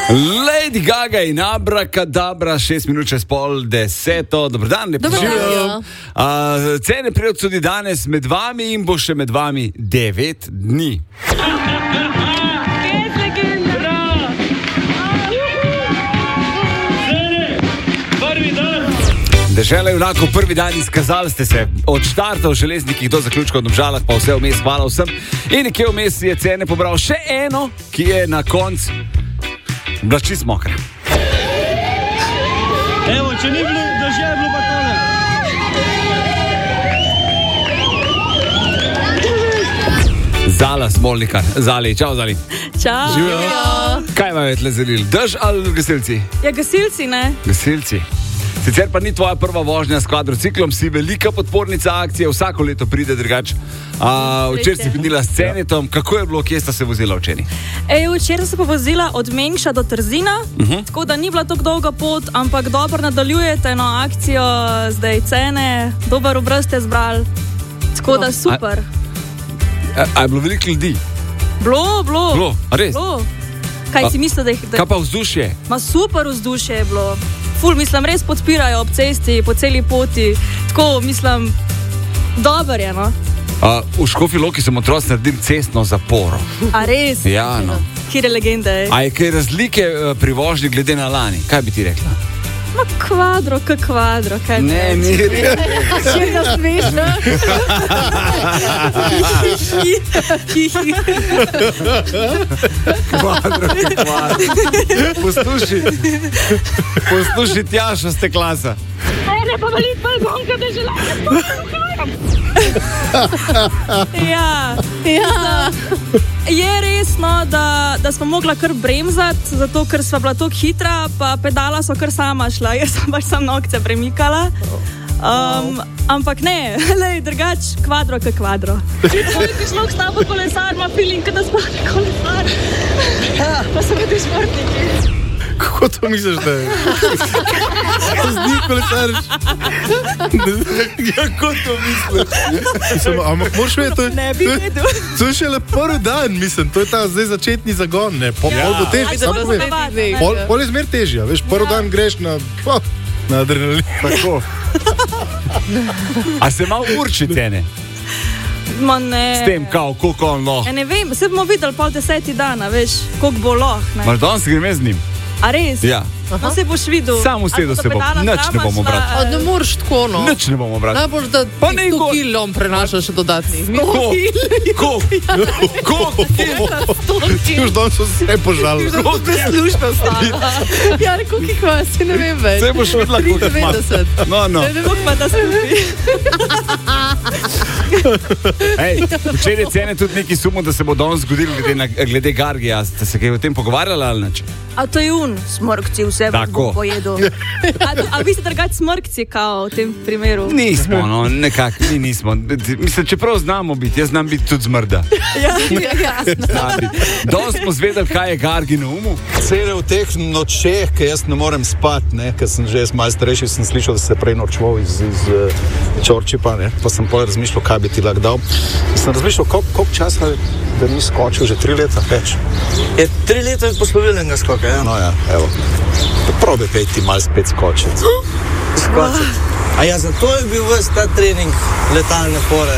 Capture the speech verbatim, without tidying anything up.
Lady Gaga in Abracadabra, šest minut čez pol deseto. Dobar dan, lepo živijo. Cene prijod tudi danes med vami in bo še med vami devet dni. Dežela junakov, prvi dan izkazali ste se. Od štarta v Železnikih do zaključka v Domžalah, pa vse vmes, hvala vsem. In nekje vmes je cene pobral še eno, ki je na koncu bila čisto mokra. Evo, če ni bilo, da že je bilo pa tole. Zala Smolnikar. Zali, čau Zali. Čau. Živijo. Kaj vam je tle zelili? Drž ali gasilci? Ja, gasilci, ne? Gasilci. Sicer pa ni tvoja prva vožnja s kvadrociklom, si velika podpornica akcije, vsako leto pride drugač. Včeraj si hodila s Cenetom, kako je bilo, kje sta se vozila včeraj? Ej, včeraj sem se pa vozila od Mengša do Trzina, uh-huh. Tako da ni bila tako dolga pot, ampak dobro nadaljujete eno akcijo, zdaj Cene, dober obraz ste zbrali, tako da super. A, a, a je bilo veliko ljudi? Bilo, bilo. Bilo, a res? Bilo. Kaj a, si mislil, da jih... Da... Kaj pa vzdušje? Ma super vzdušje je bilo. Ful, mislim, res podpirajo ob cesti, po celi poti. Tako, mislim, dober je, no. A, v Škofji Loki sem otroci naredim cestno zaporo. A res? Ja, no. Kire legende je? A je kaj razlike pri vožnji glede na lani? Kaj bi ti rekla? Ma kvadro, ka kvadro, kaj ne, ni res. Še ga smešno. Kvadro, ka kvadro. Posluši, posluši Tjaša, ste klasa. Aj, ne pa veliko balkonka, da želim, da spomnim. Ja, ja. Je resno, da, da smo mogla kar bremzati, zato ker sva bila tako hitra, pa pedala so kar sama šla. Jaz sem pač sam nokce premikala. Um, ampak ne, lej, drugač, kvadro ka kvadro. Ti šlo k stavo kolesar, ima feeling, da spane kolesar. Pa so pa ti športniki. Kako to misliš, da je? Zdi kolesar. Kako to misliš? Mislim, ampak moraš vedeti, to je... Ne bi vedel. To je šele prvi dan, mislim, to je ta zdaj začetni zagon, ne? Pol, ja. pol bo težje, samo povedi. Pol, pol je zmer težje, veš, prvi ja. Dan greš na... Oh, na adrenalin. Tako. A se malo urči Cene? Ma ne. S tem, kao, koliko on lahko? Ja, ne vem, se bomo videli pol deseti dana, veš, koliko bo lahko. Mar danes greme z njim? A res? Ja. No, se boš videl. Sam vsedo se bom, nič ne bomo brati. A ne moreš tako, no. Nič ne bomo brati. Najbolj, da pa ti sto kilom prenašaš še dodatnih. Ko? Ko? Ko? Ti už danes so vse požalili. Ti už danes službe ostala. Ja, koliko jih ima, si ne vem več. Zdaj boš videla, koliko jih ima. No, no. Ne vem, pa da skupi. Ej, včeraj je Cene tudi neki sumo, da se bo danes zgodil glede, na, glede Gargija. Ste se kaj o tem pogovarjali ali neč? A to je un, smrkci, vse bo pojedo. A, a vi ste drugač smrkci, kao v tem primeru? Nismo, no, nekako, mi nismo. Mislim, čeprav znamo biti, jaz znam biti tudi zmrda. Ja, ja, jasno. Danes smo zvedeli, kaj je Gargi na umu. Cele v teh nočeh, ker jaz ne morem spati, ne, ker sem že malo starejši, sem slišal, da se prej nočval iz, iz uh, Čorčipa, ne, pa sem pol razmišljal, kaj bi ti lahko dal. Sem razmišljal, koliko kolik časa da ni skočil, že tri leta več. Je tri leta je poslovilnega skoka, ja? No ja, evo. Probi kaj ti malo spet skočiti. Skočiti. A ja, zato je bil ves ta trening letalne fore.